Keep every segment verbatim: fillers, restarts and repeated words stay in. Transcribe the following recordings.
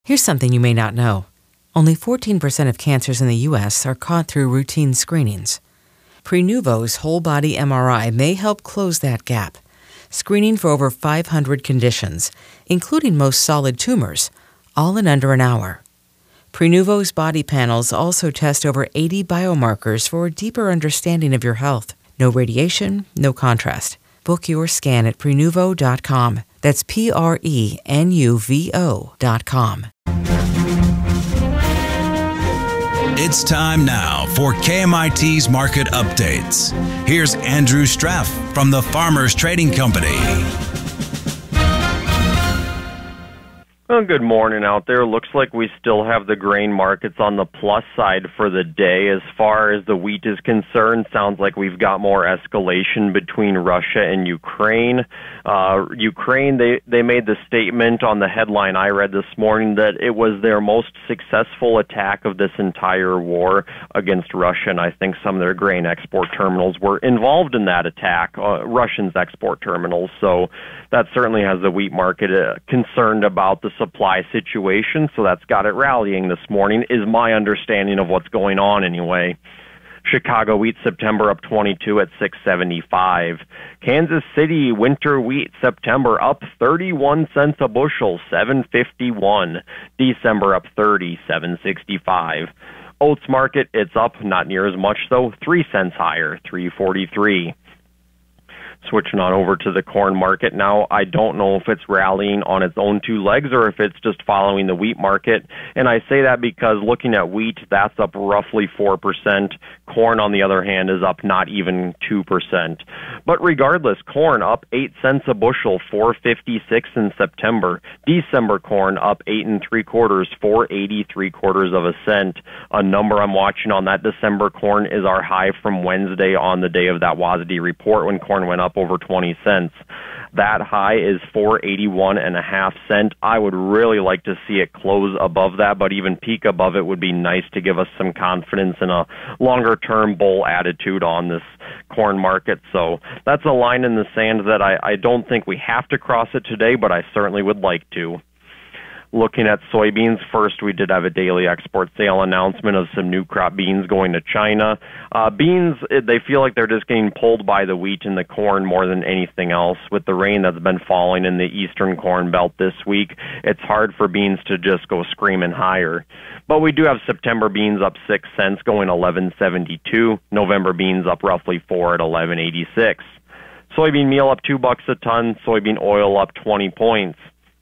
Here's something you may not know. Only fourteen percent of cancers in the U S are caught through routine screenings. Prenuvo's whole-body M R I may help close that gap, screening for over five hundred conditions, including most solid tumors, all in under an hour. Prenuvo's body panels also test over eighty biomarkers for a deeper understanding of your health. No radiation, no contrast. Book your scan at Prenuvo dot com. That's P R E N U V O dot com. It's time now for K M I T's Market Updates. Here's Andrew Straff from the Farmers Trading Company. Well, good morning out there. Looks like we still have the grain markets on the plus side for the day. As far as the wheat is concerned, sounds like we've got more escalation between Russia and Ukraine. Uh, Ukraine, they, they made the statement on the headline I read this morning that it was their most successful attack of this entire war against Russia, and I think some of their grain export terminals were involved in that attack, uh, Russians' export terminals. So that certainly has the wheat market uh, concerned about the supply situation, so that's got it rallying this morning, is my understanding of what's going on anyway. Chicago wheat September up twenty-two at six seventy-five. Kansas City winter wheat September up thirty-one cents a bushel, seven fifty-one. December up thirty, seven sixty-five. Oats market, it's up, not near as much though, three cents higher, three forty-three. Switching on over to the corn market now, I don't know if it's rallying on its own two legs or if it's just following the wheat market. And I say that because looking at wheat, that's up roughly four percent. Corn, on the other hand, is up not even two percent. But regardless, corn up eight cents a bushel, four fifty-six in September. December corn up eight and three quarters, four eighty three quarters of a cent. A number I'm watching on that December corn is our high from Wednesday on the day of that W A S D report when corn went up over twenty cents. That high is four eighty-one and a half cent. I would really like to see it close above that, but even peak above it would be nice to give us some confidence in a longer term bull attitude on this corn market. So that's a line in the sand that I, I don't think we have to cross it today, but I certainly would like to. Looking at soybeans, first we did have a daily export sale announcement of some new crop beans going to China. Uh, beans, they feel like they're just getting pulled by the wheat and the corn more than anything else. With the rain that's been falling in the eastern corn belt this week, it's hard for beans to just go screaming higher. But we do have September beans up six cents going eleven seventy-two. November beans up roughly four at eleven eighty-six. Soybean meal up two bucks a ton. Soybean oil up twenty points.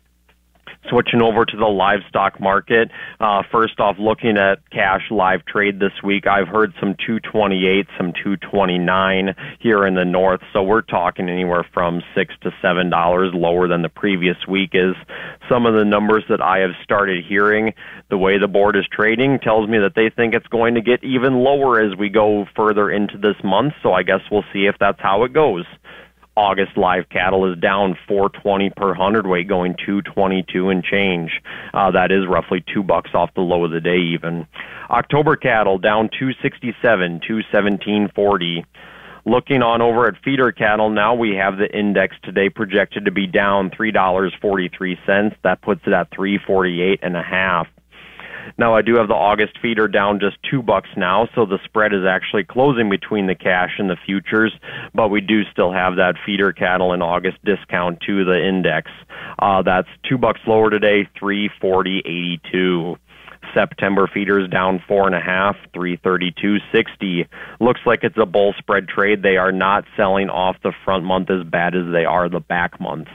Switching over to the livestock market, uh, first off, looking at cash live trade this week, I've heard some two twenty-eight, some two twenty-nine here in the north, so we're talking anywhere from six to seven dollars lower than the previous week is. Some of the numbers that I have started hearing, the way the board is trading, tells me that they think it's going to get even lower as we go further into this month, so I guess we'll see if that's how it goes. August live cattle is down four twenty per hundredweight, going two twenty-two and change. Uh, that is roughly two bucks off the low of the day even. October cattle down two sixty-seven, two seventeen forty. Looking on over at feeder cattle, now we have the index today projected to be down three dollars and forty-three cents. That puts it at three forty-eight and a half. Now, I do have the August feeder down just two bucks now, so the spread is actually closing between the cash and the futures, but we do still have that feeder cattle in August discount to the index. Uh, that's two bucks lower today, three forty eighty-two. September feeders down four and a half, three thirty-two sixty. Looks like it's a bull spread trade. They are not selling off the front month as bad as they are the back months.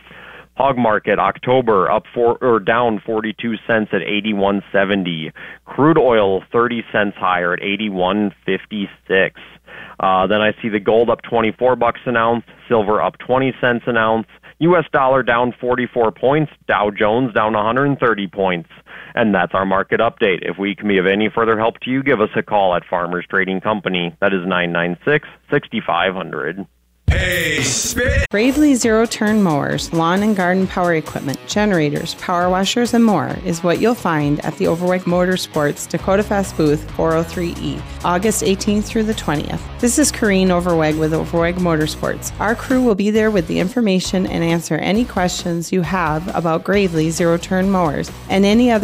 Hog market, October, up four or down forty-two cents at eighty-one seventy. Crude oil, thirty cents higher at eighty-one fifty-six. Uh, then I see the gold up twenty-four bucks an ounce, silver up twenty cents an ounce, U S dollar down forty-four points, Dow Jones down one hundred thirty points. And that's our market update. If we can be of any further help to you, give us a call at Farmers Trading Company. That is nine nine six, six five zero zero. Hey, spit! Gravely zero-turn mowers, lawn and garden power equipment, generators, power washers, and more is what you'll find at the Overweg Motorsports Dakota Fest booth four oh three E, August eighteenth through the twentieth. This is Corrine Overweg with Overweg Motorsports. Our crew will be there with the information and answer any questions you have about Gravely zero-turn mowers and any other